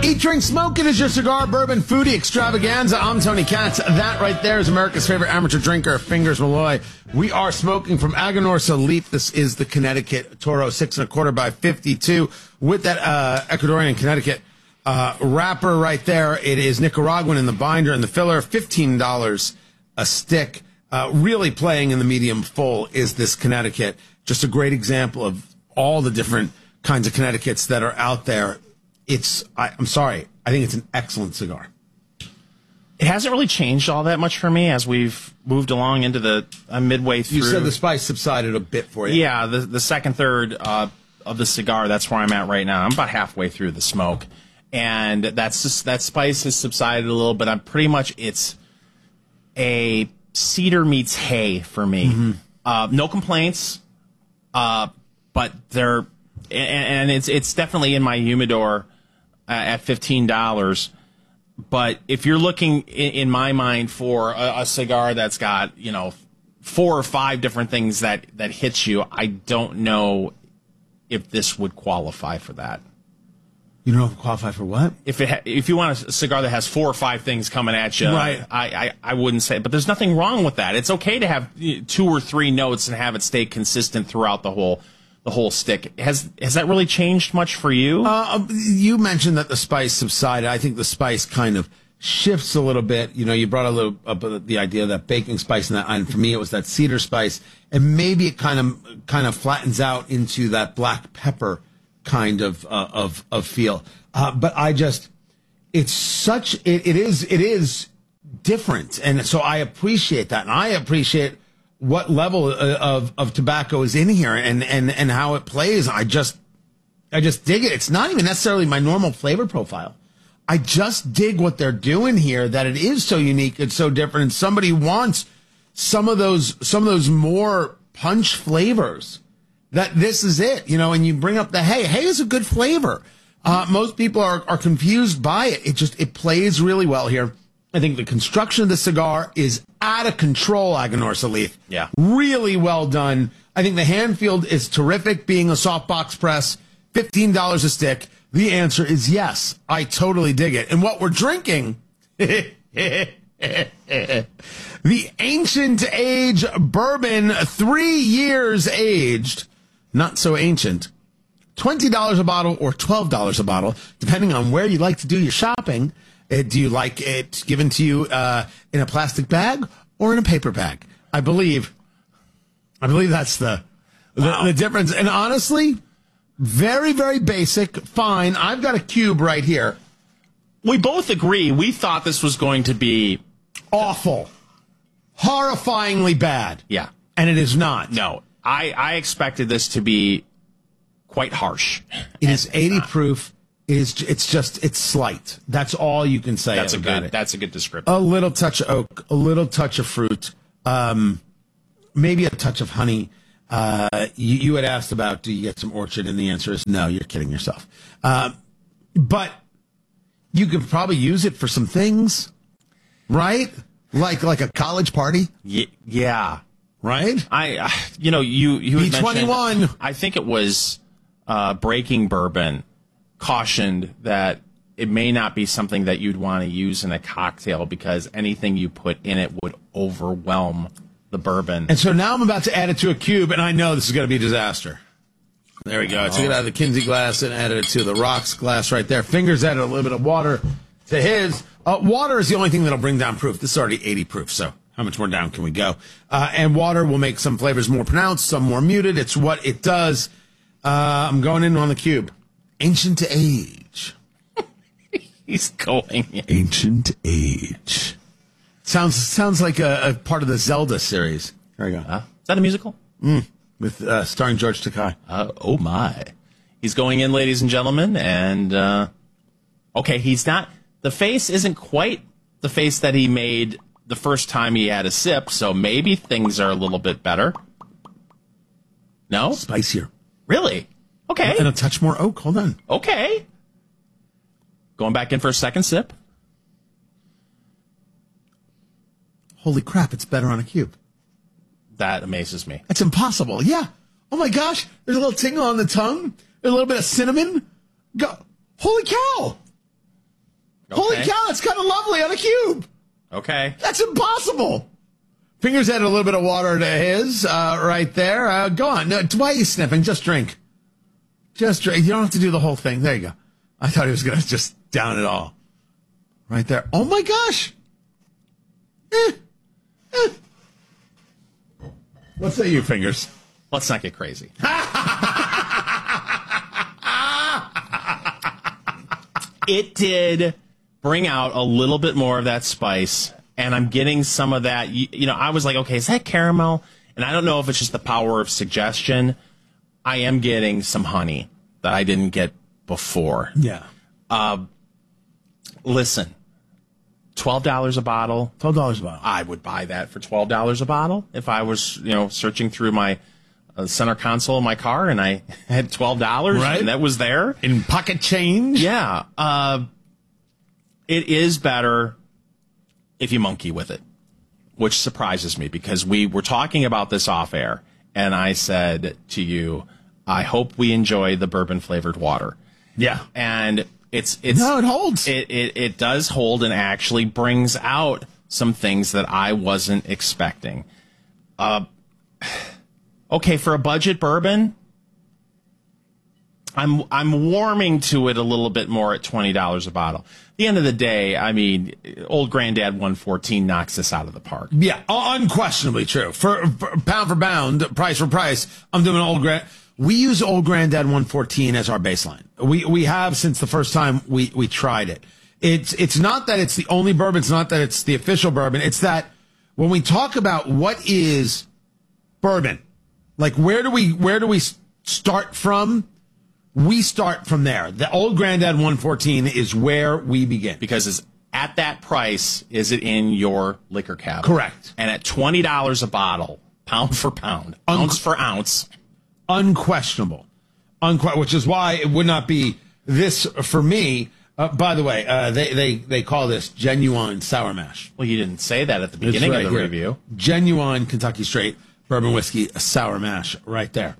Eat, drink, smoke. It is your cigar, bourbon, foodie extravaganza. I'm Tony Katz. That right there is America's favorite amateur drinker, Fingers Malloy. We are smoking from Aganorsa Leaf. This is the Connecticut Toro 6 1/4 by 52 with that Ecuadorian Connecticut wrapper right there. It is Nicaraguan in the binder and the filler. $15 a stick. Really playing in the medium full is this Connecticut. Just a great example of all the different kinds of Connecticut's that are out there. I'm sorry. I think it's an excellent cigar. It hasn't really changed all that much for me as we've moved along into the midway through. You said the spice subsided a bit for you. Yeah, the second third of the cigar, that's where I'm at right now. I'm about halfway through the smoke. And that spice has subsided a little, but it's a cedar meets hay for me. Mm-hmm. No complaints, but it's definitely in my humidor at $15. But if you're looking in my mind for a cigar that's got 4 or 5 different things that hits you, I don't know if this would qualify for that. You don't know if it qualify for what? If you want a cigar that has 4 or 5 things coming at you, right. I wouldn't say. But there's nothing wrong with that. It's okay to have 2 or 3 notes and have it stay consistent throughout the whole stick. Has that really changed much for you? You mentioned that the spice subsided. I think the spice kind of shifts a little bit. You brought a little up the idea of that baking spice, and for me it was that cedar spice, and maybe it kind of flattens out into that black pepper kind of feel. But it is different, and so I appreciate that, and I appreciate what level of tobacco is in here and how it plays. I just dig it. It's not even necessarily my normal flavor profile. I just dig what they're doing here, that it is so unique, it's so different, and somebody wants some of those more punch flavors. That this is it, and you bring up the hay. Hay is a good flavor. Most people are confused by it. It plays really well here. I think the construction of the cigar is out of control, Aganorsa Leaf. Yeah. Really well done. I think the hand field is terrific, being a softbox press. $15 a stick. The answer is yes. I totally dig it. And what we're drinking, the Ancient Age Bourbon, 3 years aged. Not so ancient. $20 a bottle or $12 a bottle, depending on where you like to do your shopping. Do you like it given to you in a plastic bag or in a paper bag? I believe that's the difference. And honestly, very, very basic. Fine. I've got a cube right here. We both agree. We thought this was going to be awful, horrifyingly bad. Yeah. And it is not. No. I expected this to be quite harsh. It is 80 proof. It's slight. That's all you can say. That's a good description. A little touch of oak, a little touch of fruit, maybe a touch of honey. You had asked about, do you get some orchard? And the answer is no. You're kidding yourself. But you could probably use it for some things, right? Like a college party. Yeah. Right? You had B21. mentioned, I think it was Breaking Bourbon cautioned that it may not be something that you'd want to use in a cocktail because anything you put in it would overwhelm the bourbon. And so now I'm about to add it to a cube, and I know this is going to be a disaster. There we go. I took it out of the Kinsey glass and added it to the rocks glass right there. Fingers added a little bit of water to his. Water is the only thing that'll bring down proof. This is already 80 proof, so how much more down can we go? And water will make some flavors more pronounced, some more muted. It's what it does. I'm going in on the cube. Ancient Age. He's going in. Ancient Age. Sounds like a part of the Zelda series. There you go. Is that a musical? With starring George Takei. Oh, my. He's going in, ladies and gentlemen, and, okay, he's not, the face isn't quite the face that he made the first time he had a sip, so maybe things are a little bit better. No? Spicier. Really? Okay. And a touch more oak. Hold on. Okay. Going back in for a second sip. Holy crap, it's better on a cube. That amazes me. It's impossible. Yeah. Oh my gosh. There's a little tingle on the tongue. There's a little bit of cinnamon. Holy cow. Holy Okay. cow, that's kind of lovely on a cube. Okay. That's impossible. Fingers added a little bit of water to his right there. Go on. No, why are you sniffing? Just drink. Just drink. You don't have to do the whole thing. There you go. I thought he was going to just down it all. Right there. Oh, my gosh. What say you, Fingers? Let's not get crazy. It did bring out a little bit more of that spice, and I'm getting some of that. You know, I was like, okay, is that caramel? And I don't know if it's just the power of suggestion. I am getting some honey that I didn't get before. Yeah. Listen, $12 a bottle. $12 a bottle. I would buy that for $12 a bottle if I was, searching through my center console of my car and I had $12 Right. and that was there. In pocket change? Yeah. It is better if you monkey with it, which surprises me because we were talking about this off air and I said to you, I hope we enjoy the bourbon flavored water. Yeah. And it's No, it holds. It does hold and actually brings out some things that I wasn't expecting. Okay, for a budget bourbon, I'm warming to it a little bit more at $20 a bottle. At the end of the day, I mean, Old Granddad 114 knocks this out of the park. Yeah, unquestionably true. For pound, price for price, I'm doing Old Grand. We use Old Granddad 114 as our baseline. We have since the first time we tried it. It's not that it's the only bourbon. It's not that it's the official bourbon. It's that when we talk about what is bourbon, like where do we start from? We start from there. The Old Granddad 114 is where we begin. Because it's at that price, is it in your liquor cabinet? Correct. And at $20 a bottle, pound for pound, ounce for ounce. Unquestionable. Which is why it would not be this for me. By the way, they call this genuine sour mash. Well, you didn't say that at the beginning It's right of the here. review. Genuine Kentucky Straight bourbon whiskey sour mash right there.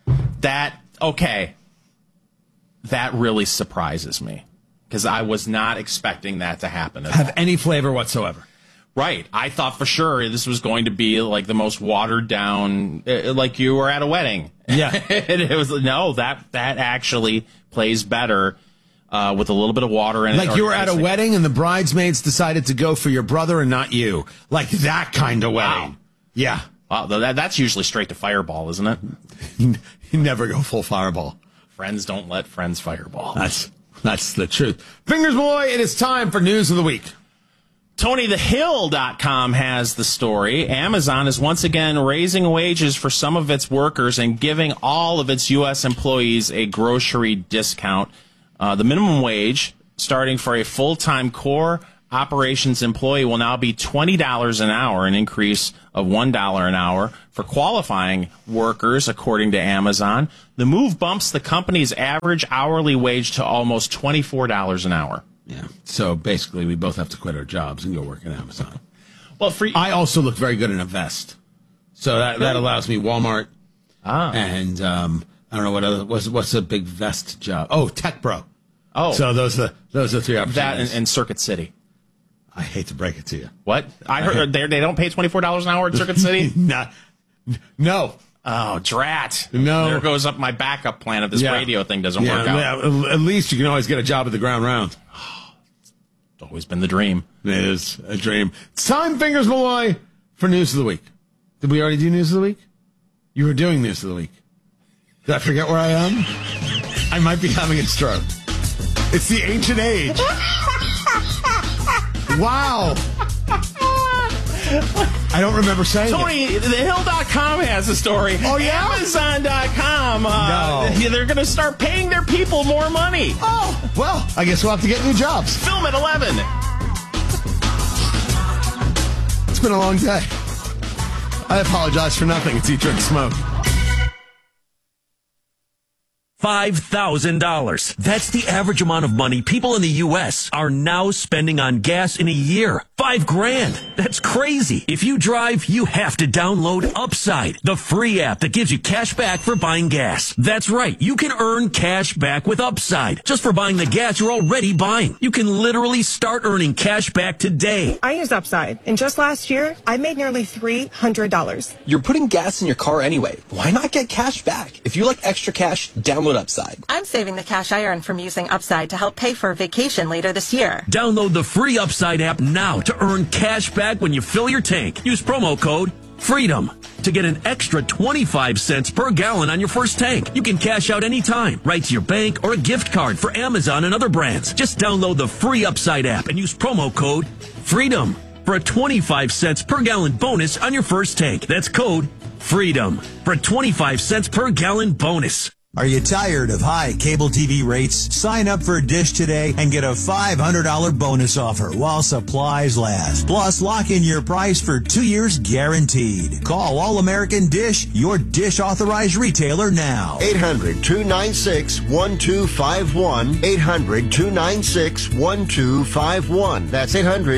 That really surprises me because I was not expecting that to happen at all. Have any flavor whatsoever. Right. I thought for sure this was going to be like the most watered down, like you were at a wedding. Yeah. And it was, no, that actually plays better with a little bit of water in it. Like you were at a wedding and the bridesmaids decided to go for your brother and not you. Like that kind of wedding. Wow. Yeah. Wow, that's usually straight to Fireball, isn't it? You never go full Fireball. Friends don't let friends fireball. That's the truth. Fingers Malloy, it is time for News of the Week. TonyTheHill.com has the story. Amazon is once again raising wages for some of its workers and giving all of its U.S. employees a grocery discount. The minimum wage, starting for a full-time core operations employee, will now be $20 an hour, an increase of $1 an hour for qualifying workers, according to Amazon. The move bumps the company's average hourly wage to almost $24 an hour. Yeah. So basically, we both have to quit our jobs and go work at Amazon. Well, I also look very good in a vest, so that allows me Walmart. And I don't know what other what's a big vest job. Oh, Tech Bro. Oh, So those are three opportunities. that and Circuit City. I hate to break it to you. What? I heard they don't pay $24 an hour at Circuit City? No. Oh, drat. No. There goes up my backup plan if this Yeah. radio thing doesn't work out. Yeah, at least you can always get a job at the Ground Round. It's always been the dream. It is a dream. It's time, Fingers Malloy, for News of the Week. Did we already do News of the Week? You were doing News of the Week. Did I forget where I am? I might be having a stroke. It's the ancient age. Wow. I don't remember saying it. TonyTheHill.com has a story. Oh, yeah? Amazon.com. No. They're going to start paying their people more money. Oh, well, I guess we'll have to get new jobs. Film at 11. It's been a long day. I apologize for nothing. It's Eat, Drink, Smoke. $5,000. That's the average amount of money people in the U.S. are now spending on gas in a year. $5,000. That's crazy. If you drive, you have to download Upside, the free app that gives you cash back for buying gas. That's right. You can earn cash back with Upside just for buying the gas you're already buying. You can literally start earning cash back today. I use Upside, and just last year, I made nearly $300. You're putting gas in your car anyway. Why not get cash back? If you like extra cash, download Upside. I'm saving the cash I earn from using Upside to help pay for a vacation later this year. Download the free Upside app now to earn cash back when you fill your tank. Use promo code FREEDOM to get an extra 25 cents per gallon on your first tank. You can cash out anytime, right to your bank or a gift card for Amazon and other brands. Just download the free Upside app and use promo code FREEDOM for a 25 cents per gallon bonus on your first tank. That's code FREEDOM for a 25 cents per gallon bonus. Are you tired of high cable TV rates? Sign up for Dish today and get a $500 bonus offer while supplies last. Plus, lock in your price for 2 years guaranteed. Call All American Dish, your Dish authorized retailer now. 800-296-1251. 800-296-1251. That's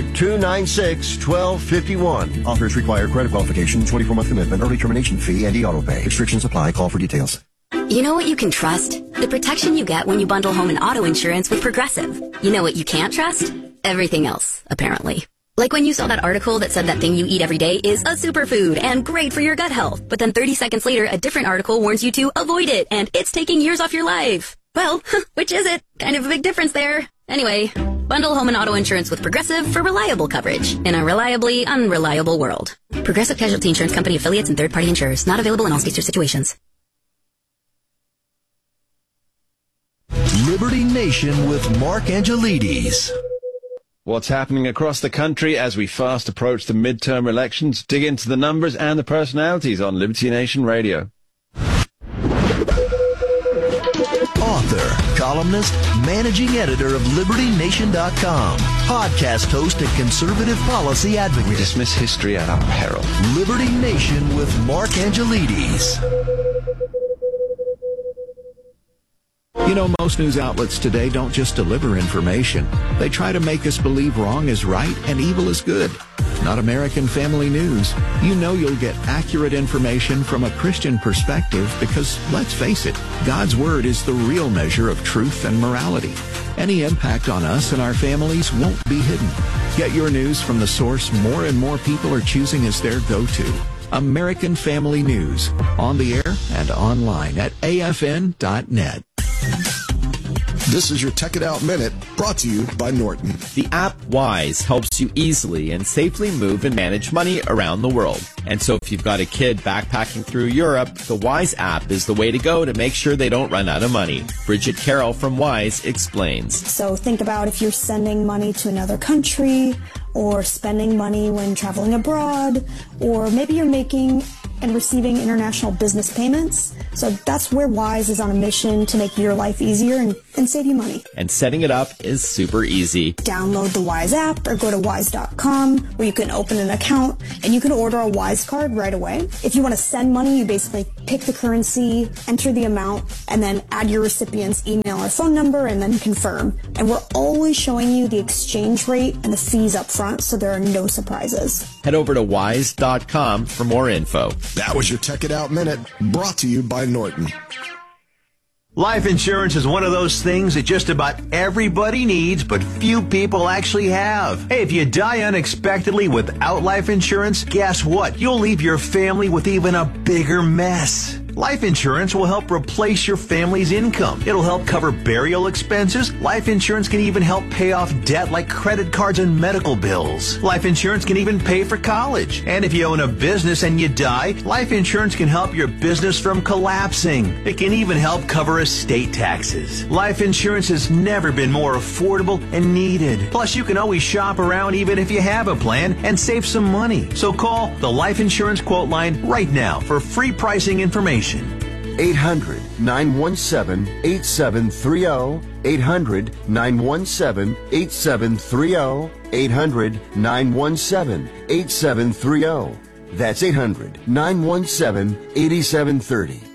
800-296-1251. Offers require credit qualification, 24-month commitment, early termination fee, and e-auto pay. Restrictions apply. Call for details. You know what you can trust? The protection you get when you bundle home and auto insurance with Progressive. You know what you can't trust? Everything else, apparently. Like when you saw that article that said that thing you eat every day is a superfood and great for your gut health. But then 30 seconds later, a different article warns you to avoid it and it's taking years off your life. Well, which is it? Kind of a big difference there. Anyway, bundle home and auto insurance with Progressive for reliable coverage in a reliably unreliable world. Progressive Casualty Insurance Company affiliates and third-party insurers. Not available in all states or situations. Liberty Nation with Mark Angelides. What's happening across the country as we fast approach the midterm elections? Dig into the numbers and the personalities on Liberty Nation Radio. Author, columnist, managing editor of LibertyNation.com, podcast host and conservative policy advocate. We dismiss history at our peril. Liberty Nation with Mark Angelides. You know, most news outlets today don't just deliver information. They try to make us believe wrong is right and evil is good. Not American Family News. You know you'll get accurate information from a Christian perspective because, let's face it, God's Word is the real measure of truth and morality. Any impact on us and our families won't be hidden. Get your news from the source more and more people are choosing as their go-to. American Family News, on the air and online at afn.net. This is your Tech It Out Minute, brought to you by Norton. The app Wise helps you easily and safely move and manage money around the world. And so if you've got a kid backpacking through Europe, the Wise app is the way to go to make sure they don't run out of money. Bridget Carroll from Wise explains. So think about if you're sending money to another country, or spending money when traveling abroad, or maybe you're making and receiving international business payments. So that's where Wise is on a mission to make your life easier and save you money. And setting it up is super easy. Download the Wise app or go to wise.com where you can open an account and you can order a Wise card right away. If you want to send money, you basically pick the currency, enter the amount, and then add your recipient's email or phone number and then confirm. And we're always showing you the exchange rate and the fees up front so there are no surprises. Head over to wise.com for more info. That was your Tech It Out Minute, brought to you by Norton. Life insurance is one of those things that just about everybody needs, but few people actually have. Hey, if you die unexpectedly without life insurance, guess what? You'll leave your family with even a bigger mess. Life insurance will help replace your family's income. It'll help cover burial expenses. Life insurance can even help pay off debt like credit cards and medical bills. Life insurance can even pay for college. And if you own a business and you die, life insurance can help your business from collapsing. It can even help cover estate taxes. Life insurance has never been more affordable and needed. Plus, you can always shop around even if you have a plan and save some money. So call the Life Insurance Quote Line right now for free pricing information. 800-917-8730. 800-917-8730. 800-917-8730. That's 800-917-8730.